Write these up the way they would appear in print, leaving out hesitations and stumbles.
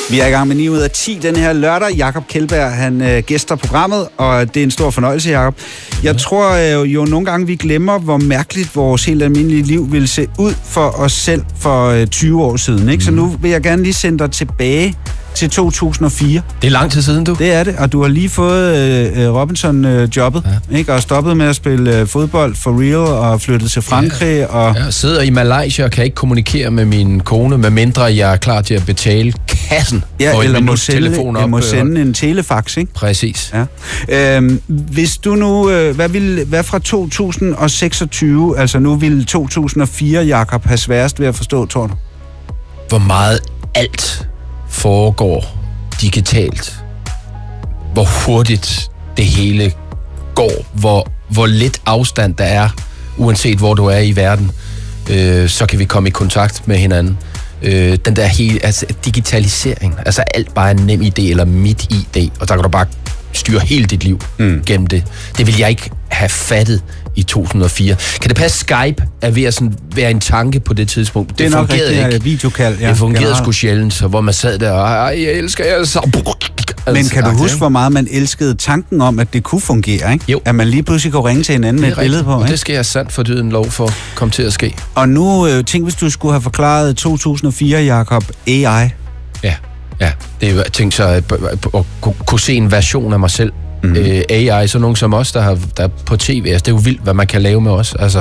Vi er i gang med 9 ud af 10 den her lørdag. Jakob Kjeldberg, han gæster programmet, og det er en stor fornøjelse, Jakob. Jeg tror jo nogle gange, vi glemmer, hvor mærkeligt vores helt almindelige liv ville se ud for os selv for 20 år siden. Ikke? Så nu vil jeg gerne lige sende dig tilbage til 2004. Det er lang tid siden, du. Det er det, og du har lige fået Robinson-jobbet, ikke? Og stoppet med at spille fodbold for real, og flyttet til Frankrig. Ja. Og Jeg sidder i Malaysia og kan ikke kommunikere med min kone, medmindre jeg er klar til at betale kassen for eller en telefon op. Jeg må sende en telefax, ikke? Præcis. Ja. Hvis du nu, hvad fra 2026, altså nu ville 2004, Jakob, have sværest ved at forstå, tror du? Hvor meget alt foregår digitalt. Hvor hurtigt det hele går. Hvor lidt afstand der er, uanset hvor du er i verden, så kan vi komme i kontakt med hinanden. Den der hele, altså digitalisering, altså alt bare er nem idé eller mit idé, og der kan du bare styre hele dit liv gennem det. Det vil jeg ikke have fattet i 2004. Kan det passe, Skype er ved at være en tanke på det tidspunkt? Det fungerede ikke. Videokald, ja. Det fungerede sgu sjældent, så hvor man sad der og, jeg elsker jer så. Men kan du huske, hvor meget man elskede tanken om, at det kunne fungere, ikke? Jo. At man lige pludselig kunne ringe til hinanden med et billede på, ikke? Det skal jeg sandt for dyden lov for komme til at ske. Og nu, tænk hvis du skulle have forklaret 2004, Jakob, AI. Ja. Det er tænkt sig at kunne se en version af mig selv. AI, så nogen som os, der er på tv, altså, det er jo vildt, hvad man kan lave med os. Altså,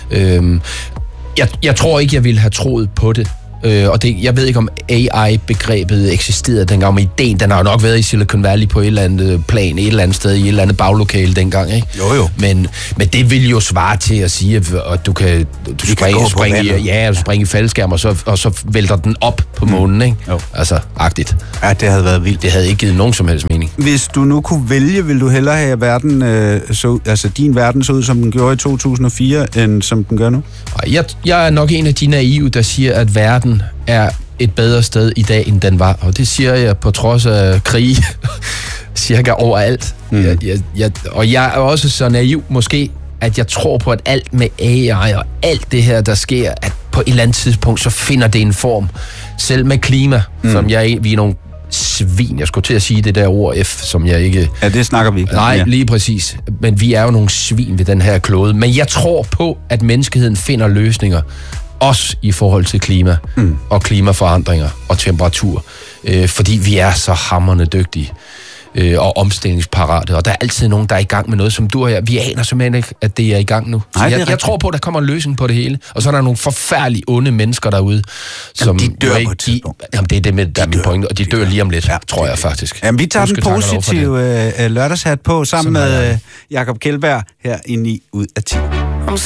jeg tror ikke, jeg ville have troet på det. Og jeg ved ikke, om AI-begrebet eksisterede dengang, men ideen, den har jo nok været i Silicon Valley på et eller andet plan, et eller andet sted, i et eller andet baglokale dengang, ikke? Jo. Men det vil jo svare til at sige, at du springer i faldskærm, og så vælter den op på månen, ikke? Jo. Altså, agtigt. Ja, det havde været vildt. Det havde ikke givet nogen som helst mening. Hvis du nu kunne vælge, ville du hellere have verden, din verden så ud, som den gjorde i 2004, end som den gør nu? Jeg er nok en af de naive, der siger, at verden er et bedre sted i dag, end den var. Og det siger jeg på trods af krig cirka overalt. Og jeg er også så naiv måske, at jeg tror på, at alt med AI og alt det her, der sker, at på et eller andet tidspunkt, så finder det en form. Selv med klima, som vi er nogle svin. Jeg skulle til at sige det der ord F, som jeg ikke... Ja, det snakker vi ikke. Nej, lige præcis. Men vi er jo nogle svin ved den her klode. Men jeg tror på, at menneskeheden finder løsninger, også i forhold til klima og klimaforandringer og temperatur. Fordi vi er så hamrende dygtige og omstillingsparate. Og der er altid nogen, der er i gang med noget, som du og jeg. Vi aner simpelthen ikke, at det er i gang nu. Nej, jeg tror på, at der kommer en løsning på det hele. Og så er der nogle forfærdeligt onde mennesker derude, som... Jamen, de dør på et tidspunkt. Jamen, det er det med, der er min pointe, og de dør lige om lidt, tror jeg faktisk. Jamen, vi tager den positive lørdagshat på sammen med Jakob Kjeldberg her i 9 ud af 10.